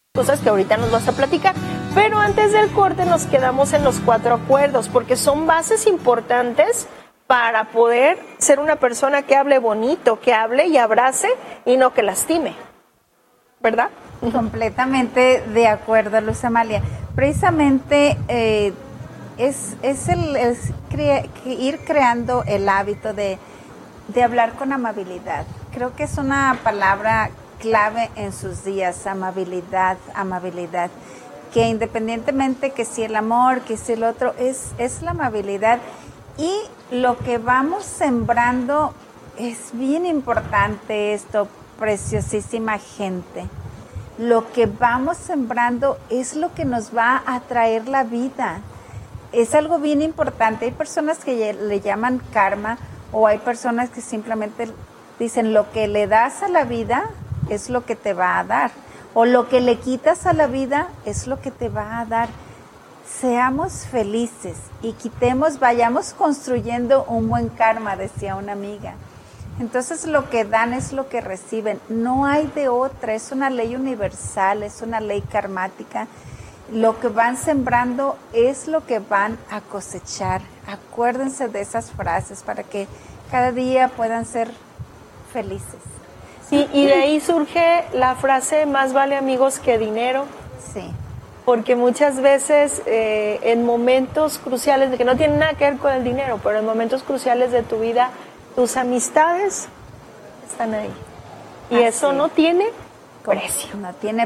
cosas que ahorita nos vas a platicar. Pero antes del corte nos quedamos en los 4 acuerdos, porque son bases importantes para poder ser una persona que hable bonito, que hable y abrace y no que lastime, ¿verdad? Completamente de acuerdo, Luz Amalia. Precisamente es ir creando el hábito de hablar con amabilidad. Creo que es una palabra clave en sus días, amabilidad, que independientemente que si el amor, que si el otro, es la amabilidad. Y lo que vamos sembrando es bien importante esto, preciosísima gente. Lo que vamos sembrando es lo que nos va a traer la vida. Es algo bien importante. Hay personas que le llaman karma, o hay personas que simplemente dicen lo que le das a la vida es lo que te va a dar, o lo que le quitas a la vida es lo que te va a dar. Seamos felices y vayamos construyendo un buen karma, decía una amiga. Entonces lo que dan es lo que reciben, no hay de otra, es una ley universal, es una ley karmática. Lo que van sembrando es lo que van a cosechar. Acuérdense de esas frases para que cada día puedan ser felices. Sí, y de ahí surge la frase, más vale amigos que dinero. Sí. Porque muchas veces en momentos cruciales, de que no tienen nada que ver con el dinero, pero en momentos cruciales de tu vida, tus amistades están ahí. Y así eso no tiene precio. No tiene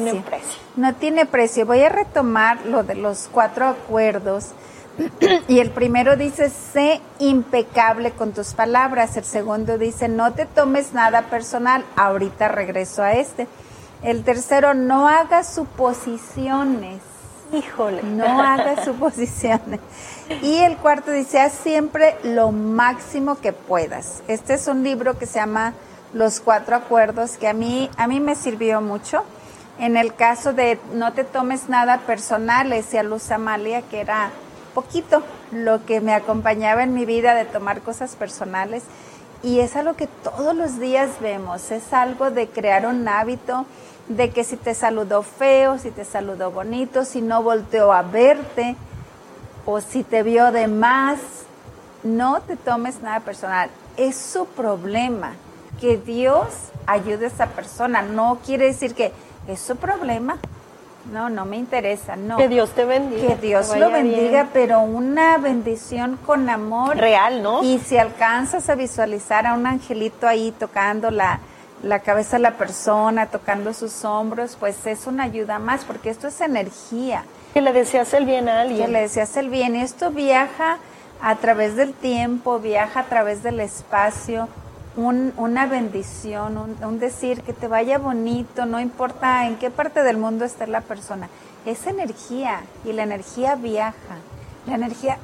precio. Voy a retomar lo de los 4 acuerdos. Y el primero dice, sé impecable con tus palabras. El segundo dice, no te tomes nada personal. Ahorita regreso a este. El tercero, no hagas suposiciones. Híjole. No hagas suposiciones. Y el cuarto dice, haz siempre lo máximo que puedas. Este es un libro que se llama Los 4 acuerdos, que a mí me sirvió mucho. En el caso de no te tomes nada personal, decía Luz Amalia, que era poquito lo que me acompañaba en mi vida de tomar cosas personales, y es algo que todos los días vemos, es algo de crear un hábito de que si te saludó feo, si te saludó bonito, si no volteó a verte o si te vio de más, no te tomes nada personal, es su problema. Que Dios ayude a esa persona, no quiere decir que es su problema. No me interesa, no. Que Dios te bendiga. Que Dios lo bendiga, bien. Pero una bendición con amor. Real, ¿no? Y si alcanzas a visualizar a un angelito ahí tocando la cabeza de la persona, tocando sus hombros, pues es una ayuda más, porque esto es energía. Que le deseas el bien a alguien. Que le deseas el bien. Y esto viaja a través del tiempo, viaja a través del espacio. Una bendición, un decir que te vaya bonito, no importa en qué parte del mundo esté la persona, es energía y la energía viaja, la energía,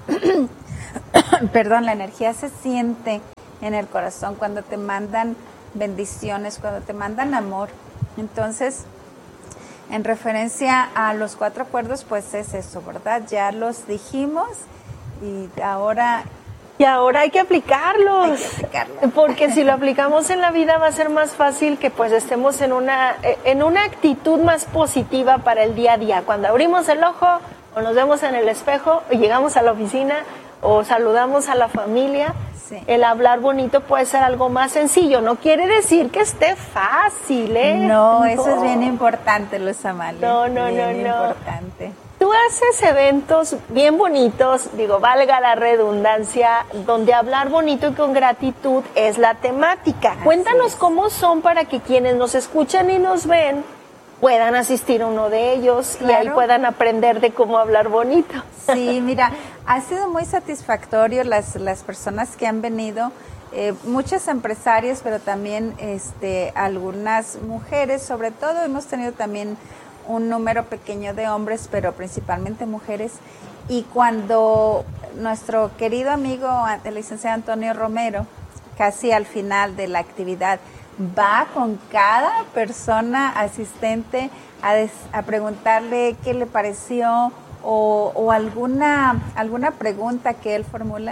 la energía se siente en el corazón cuando te mandan bendiciones, cuando te mandan amor. Entonces, en referencia a los 4 acuerdos, pues es eso, ¿verdad? Ya los dijimos y ahora hay que aplicarlos. Porque si lo aplicamos en la vida va a ser más fácil que pues estemos en una actitud más positiva para el día a día. Cuando abrimos el ojo o nos vemos en el espejo o llegamos a la oficina o saludamos a la familia, sí. El hablar bonito puede ser algo más sencillo. No quiere decir que esté fácil, ¿eh? No, eso es bien importante, Luz Amalia. No. Importante. Tú haces eventos bien bonitos, valga la redundancia, donde hablar bonito y con gratitud es la temática. Cuéntanos cómo son para que quienes nos escuchan y nos ven puedan asistir a uno de ellos. Claro. Y ahí puedan aprender de cómo hablar bonito. Sí, mira, ha sido muy satisfactorio las personas que han venido, muchos empresarios, pero también algunas mujeres, sobre todo hemos tenido también un número pequeño de hombres, pero principalmente mujeres. Y cuando nuestro querido amigo, el licenciado Antonio Romero, casi al final de la actividad, va con cada persona asistente a preguntarle qué le pareció o alguna pregunta que él formula.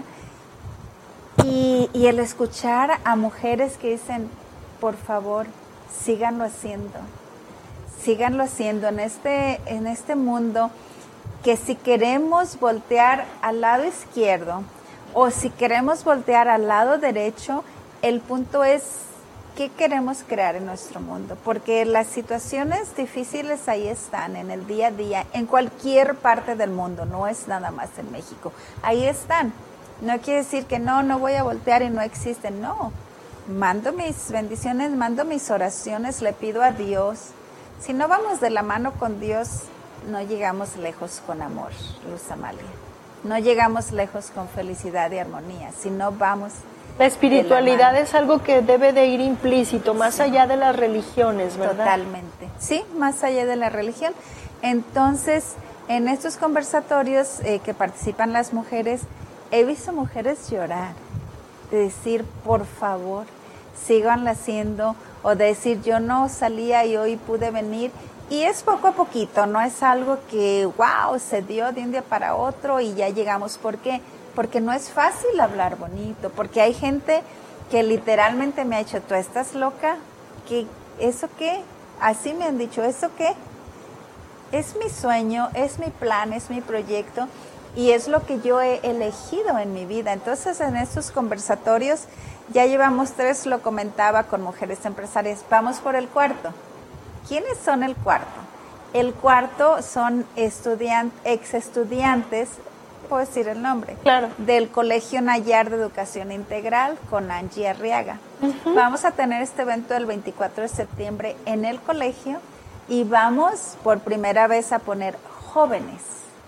Y el escuchar a mujeres que dicen, por favor, síganlo haciendo. síganlo haciendo en este mundo, que si queremos voltear al lado izquierdo o si queremos voltear al lado derecho, el punto es qué queremos crear en nuestro mundo, porque las situaciones difíciles ahí están en el día a día, en cualquier parte del mundo, no es nada más en México, ahí están. No quiere decir que no voy a voltear y no existen, no. Mando mis bendiciones, mando mis oraciones, le pido a Dios. Si no vamos de la mano con Dios, no llegamos lejos con amor, Luz Amalia. No llegamos lejos con felicidad y armonía, si no vamos. La espiritualidad es algo que debe de ir implícito, más allá de las religiones, ¿verdad? Totalmente, sí, más allá de la religión. Entonces, en estos conversatorios que participan las mujeres, he visto mujeres llorar, de decir, por favor, síganla haciendo, o de decir, yo no salía y hoy pude venir. Y es poco a poquito, no es algo que, wow, se dio de un día para otro y ya llegamos. ¿Por qué? Porque no es fácil hablar bonito, porque hay gente que literalmente me ha dicho, ¿tú estás loca? ¿Qué? ¿Eso qué? Así me han dicho, ¿eso qué? Es mi sueño, es mi plan, es mi proyecto y es lo que yo he elegido en mi vida. Entonces, en estos conversatorios, ya llevamos 3, lo comentaba con mujeres empresarias, vamos por el cuarto. ¿Quiénes son el cuarto? El cuarto son ex estudiantes, puedo decir el nombre, claro, del Colegio Nayar de Educación Integral con Angie Arriaga. Vamos a tener este evento el 24 de septiembre en el colegio y vamos por primera vez a poner jóvenes.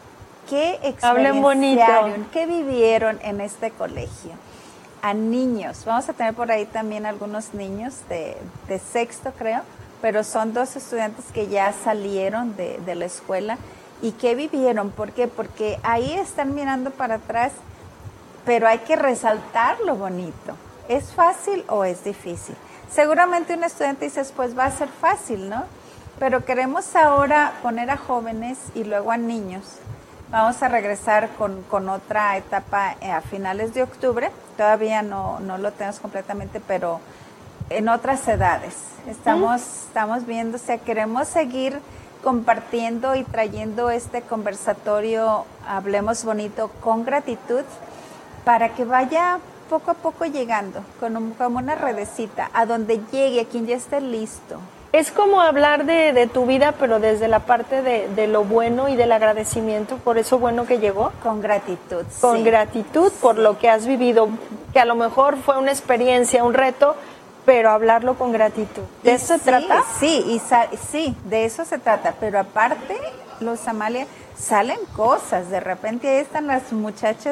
¿Qué experienciaron? ¿Qué vivieron en este colegio? A niños. Vamos a tener por ahí también algunos niños de sexto, creo, pero son 2 estudiantes que ya salieron de la escuela. ¿Y qué vivieron? ¿Por qué? Porque ahí están mirando para atrás, pero hay que resaltar lo bonito. ¿Es fácil o es difícil? Seguramente un estudiante dice, pues va a ser fácil, ¿no? Pero queremos ahora poner a jóvenes y luego a niños. Vamos a regresar con otra etapa a finales de octubre. Todavía no lo tenemos completamente, pero en otras edades. Estamos viendo, o sea, queremos seguir compartiendo y trayendo este conversatorio, Hablemos Bonito, con gratitud, para que vaya poco a poco llegando, como una redecita, a donde llegue, a quien ya esté listo. Es como hablar de tu vida, pero desde la parte de lo bueno y del agradecimiento por eso bueno que llegó. Con gratitud. Con gratitud por lo que has vivido, que a lo mejor fue una experiencia, un reto, pero hablarlo con gratitud. ¿De eso se trata? Sí, sí, de eso se trata. Pero aparte, Luz Amalia, salen cosas. De repente ahí están las muchachas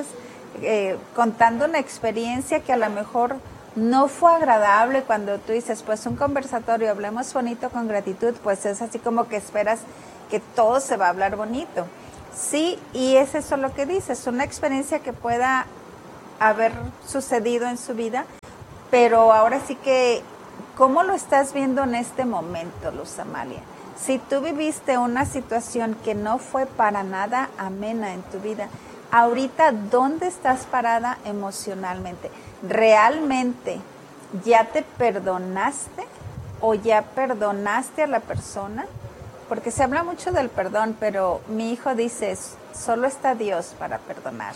contando una experiencia que a lo mejor no fue agradable. Cuando tú dices, pues un conversatorio, hablemos bonito con gratitud, pues es así como que esperas que todo se va a hablar bonito. Sí, y es eso lo que dices, una experiencia que pueda haber sucedido en su vida, pero ahora sí que, ¿cómo lo estás viendo en este momento, Luz Amalia? Si tú viviste una situación que no fue para nada amena en tu vida, ahorita, ¿dónde estás parada emocionalmente? ¿Realmente ya te perdonaste o ya perdonaste a la persona? Porque se habla mucho del perdón, pero mi hijo dice, solo está Dios para perdonar.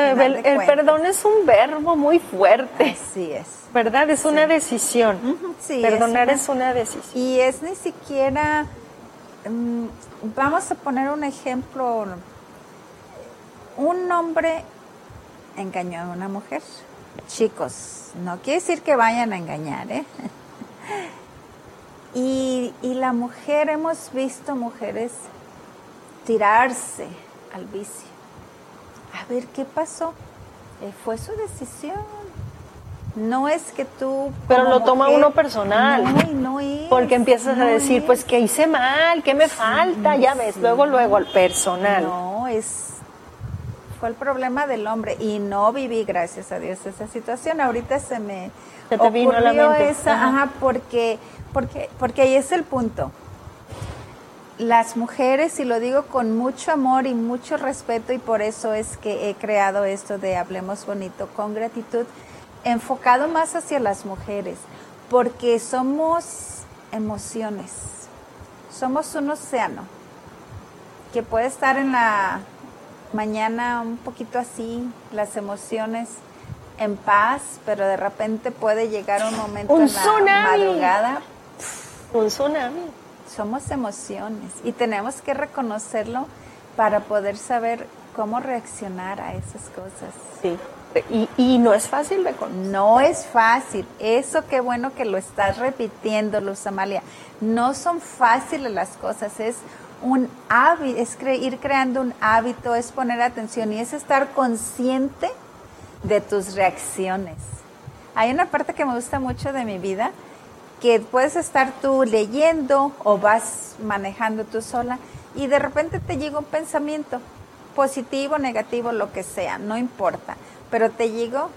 El perdón es un verbo muy fuerte. Así es. ¿Verdad? Es una decisión. Sí, perdonar es una decisión. Y es ni siquiera, vamos a poner un ejemplo, un hombre engañó a una mujer. Chicos, no quiere decir que vayan a engañar, ¿eh? Y la mujer, hemos visto mujeres tirarse al vicio. A ver, ¿qué pasó? Fue su decisión. No es que tú... Pero lo toma uno personal. No es. Porque empiezas a decir, pues, ¿qué hice mal? ¿Qué me falta? Ya ves, luego al personal. No, fue el problema del hombre y no viví, gracias a Dios, esa situación. Ahorita se te vino a la mente. Esa, porque ahí es el punto. Las mujeres, y lo digo con mucho amor y mucho respeto, y por eso es que he creado esto de Hablemos Bonito con gratitud, enfocado más hacia las mujeres, porque somos emociones, Somos un océano que puede estar en la mañana un poquito así, las emociones en paz, pero de repente puede llegar un momento un en la tsunami. madrugada. Un tsunami. Somos emociones y tenemos que reconocerlo para poder saber cómo reaccionar a esas cosas. Sí. Y no es fácil de conocer. No es fácil. Eso qué bueno que lo estás repitiendo, Luz Amalia. No son fáciles las cosas. Es un hábito, es ir creando un hábito, es poner atención y es estar consciente de tus reacciones. Hay una parte que me gusta mucho de mi vida, que puedes estar tú leyendo o vas manejando tú sola y de repente te llega un pensamiento, positivo, negativo, lo que sea, no importa, pero te llegó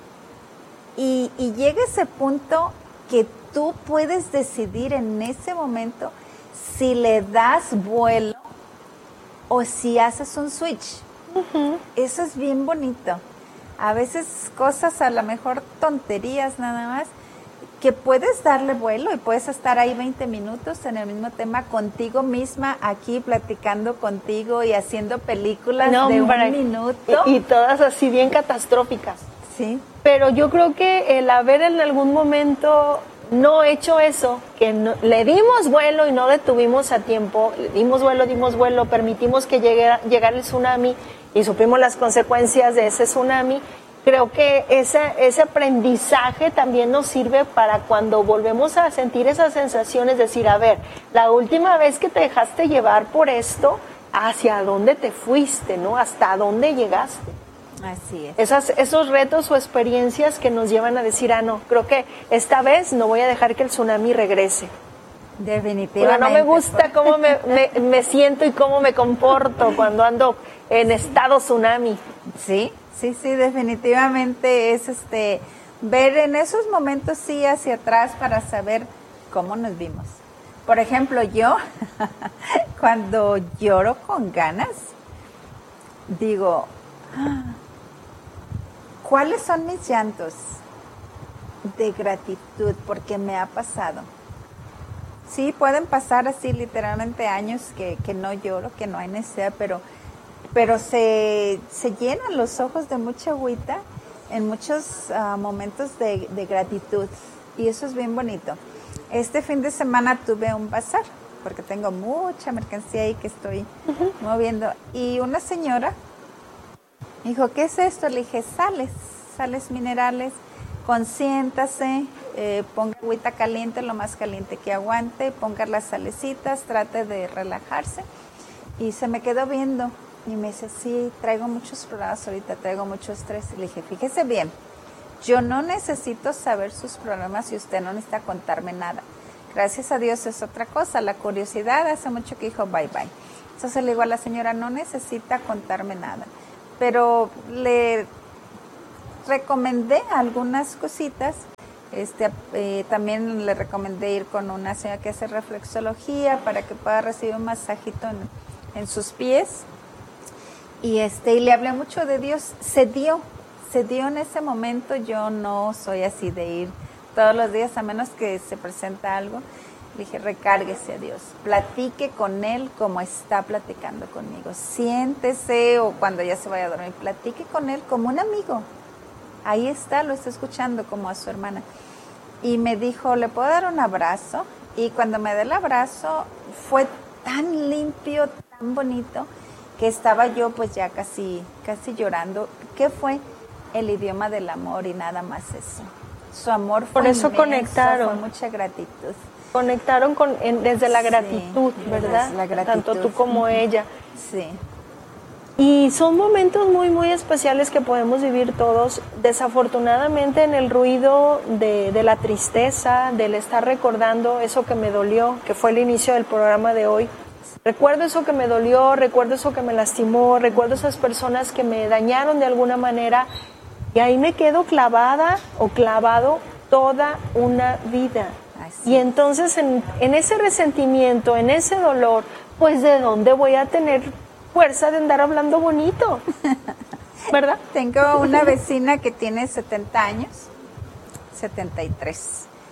y llega ese punto que tú puedes decidir en ese momento si le das vuelo o si haces un switch. Uh-huh. Eso es bien bonito. A veces cosas, a lo mejor tonterías nada más, que puedes darle vuelo y puedes estar ahí 20 minutos en el mismo tema contigo misma, aquí platicando contigo y haciendo películas de un minuto. Y todas así bien catastróficas. Sí. Pero yo creo que el haber en algún momento no hecho eso, que no, le dimos vuelo y no detuvimos a tiempo, le dimos vuelo, permitimos que llegara el tsunami y supimos las consecuencias de ese tsunami. Creo que ese aprendizaje también nos sirve para cuando volvemos a sentir esas sensaciones, decir, a ver, la última vez que te dejaste llevar por esto, ¿hacia dónde te fuiste, no? ¿Hasta dónde llegaste? Así es. Esos retos o experiencias que nos llevan a decir, no, creo que esta vez no voy a dejar que el tsunami regrese. Definitivamente. Pero no me gusta cómo me siento y cómo me comporto cuando ando en estado tsunami. Sí, definitivamente es ver en esos momentos sí hacia atrás para saber cómo nos vimos. Por ejemplo, yo cuando lloro con ganas, digo, ¿cuáles son mis llantos? De gratitud, porque me ha pasado. Sí, pueden pasar así literalmente años que no lloro, que no hay necesidad, pero se llenan los ojos de mucha agüita en muchos momentos de gratitud y eso es bien bonito. Este fin de semana tuve un bazar porque tengo mucha mercancía ahí que estoy moviendo y una señora dijo, ¿qué es esto? Le dije, sales minerales, consiéntase, ponga agüita caliente, lo más caliente que aguante, ponga las salecitas, trate de relajarse y se me quedó viendo. Y me dice, sí, traigo muchos problemas ahorita, traigo mucho estrés. Y le dije, fíjese bien, yo no necesito saber sus problemas y usted no necesita contarme nada. Gracias a Dios es otra cosa, la curiosidad hace mucho que dijo bye. Entonces le digo a la señora, no necesita contarme nada. Pero le recomendé algunas cositas. También le recomendé ir con una señora que hace reflexología para que pueda recibir un masajito en sus pies. Y le hablé mucho de Dios, se dio en ese momento. Yo no soy así de ir todos los días, a menos que se presenta algo. Le dije, recárguese a Dios, platique con Él como está platicando conmigo. Siéntese o cuando ya se vaya a dormir, platique con Él como un amigo. Ahí está, lo está escuchando como a su hermana. Y me dijo, ¿le puedo dar un abrazo? Y cuando me dio el abrazo, fue tan limpio, tan bonito, que estaba yo pues ya casi llorando. ¿Qué fue? El idioma del amor y nada más eso. Su amor fue por eso inmenso, conectaron. Fue mucha gratitud. Conectaron desde la gratitud, sí, ¿verdad? La gratitud. Tanto tú como ella. Sí. Y son momentos muy, muy especiales que podemos vivir todos. Desafortunadamente en el ruido de la tristeza, del estar recordando eso que me dolió, que fue el inicio del programa de hoy. Recuerdo eso que me dolió, recuerdo eso que me lastimó, recuerdo esas personas que me dañaron de alguna manera y ahí me quedo clavada o clavado toda una vida. Y entonces en ese resentimiento, en ese dolor, pues ¿de dónde voy a tener fuerza de andar hablando bonito? ¿Verdad? Tengo una vecina que tiene 70 años, 73.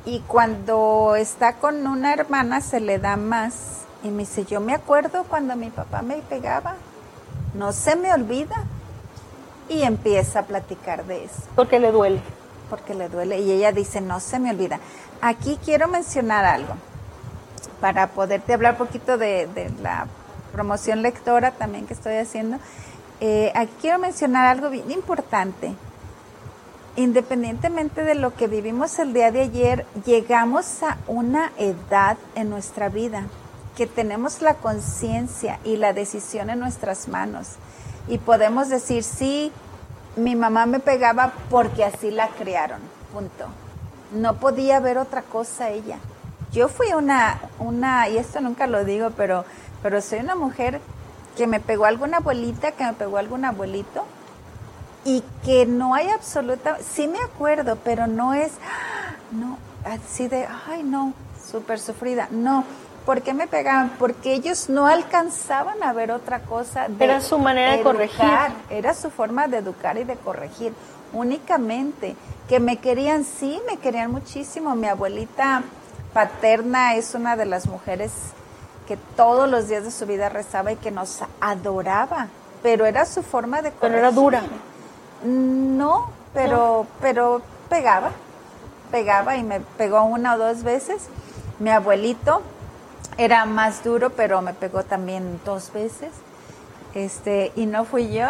Y cuando está con una hermana se le da más. Y me dice, yo me acuerdo cuando mi papá me pegaba, no se me olvida. Y empieza a platicar de eso. Porque le duele. Porque le duele. Y ella dice, no se me olvida. Aquí quiero mencionar algo, para poderte hablar un poquito de la promoción lectora también que estoy haciendo. Aquí quiero mencionar algo bien importante. Independientemente de lo que vivimos el día de ayer, llegamos a una edad en nuestra vida que tenemos la conciencia y la decisión en nuestras manos. Y podemos decir, sí, mi mamá me pegaba porque así la criaron, punto. No podía ver otra cosa ella. Yo fui una, y esto nunca lo digo, pero soy una mujer que me pegó alguna abuelita, que me pegó algún abuelito, y que no hay absoluta, sí me acuerdo, pero no es, no, así de, ay no, súper sufrida, no. ¿Por qué me pegaban? Porque ellos no alcanzaban a ver otra cosa. Era su manera de corregir. Era su forma de educar y de corregir, únicamente. Que me querían, sí, me querían muchísimo. Mi abuelita paterna es una de las mujeres que todos los días de su vida rezaba y que nos adoraba, pero era su forma de corregir. Pero era dura. No, pero pegaba y me pegó 1 o 2 veces. Mi abuelito era más duro, pero me pegó también 2 veces. Y no fui yo.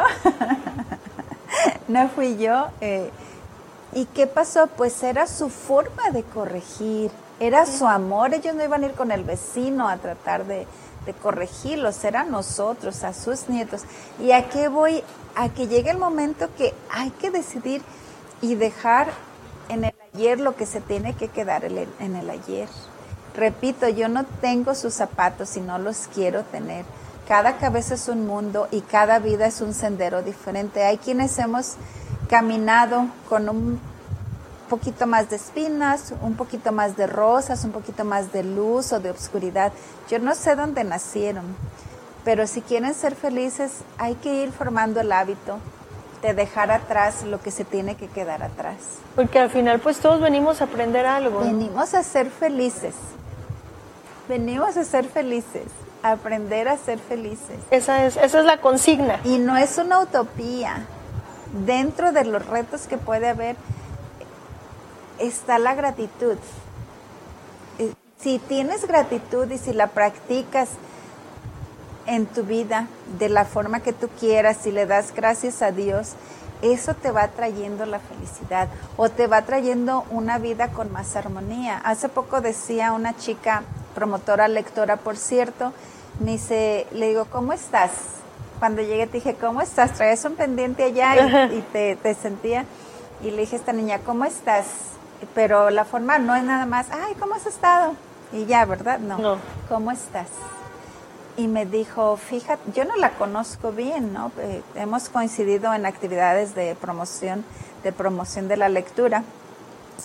No fui yo. ¿Y qué pasó? Pues era su forma de corregir, era su amor. Ellos no iban a ir con el vecino a tratar de corregirlos, eran nosotros, a sus nietos. ¿Y a qué voy? A que llegue el momento que hay que decidir y dejar en el ayer lo que se tiene que quedar en el ayer. Repito, yo no tengo sus zapatos y no los quiero tener. Cada cabeza es un mundo y cada vida es un sendero diferente. Hay quienes hemos caminado con un poquito más de espinas, un poquito más de rosas, un poquito más de luz o de oscuridad. Yo no sé dónde nacieron, pero si quieren ser felices hay que ir formando el hábito de dejar atrás lo que se tiene que quedar atrás. Porque al final pues todos venimos a aprender algo. Venimos a ser felices. Venimos a ser felices, a aprender a ser felices. Esa es la consigna. Y no es una utopía. Dentro de los retos que puede haber está la gratitud. Si tienes gratitud y si la practicas en tu vida de la forma que tú quieras, si le das gracias a Dios, eso te va trayendo la felicidad o te va trayendo una vida con más armonía. Hace poco decía una chica, promotora lectora, por cierto, le digo, ¿cómo estás? Cuando llegué te dije, ¿cómo estás? Traías un pendiente allá y te sentía. Y le dije a esta niña, ¿cómo estás? Pero la forma no es nada más, ay, ¿cómo has estado? Y ya, ¿verdad? No. ¿Cómo estás? Y me dijo, fíjate, yo no la conozco bien, ¿no? Hemos coincidido en actividades de promoción de la lectura.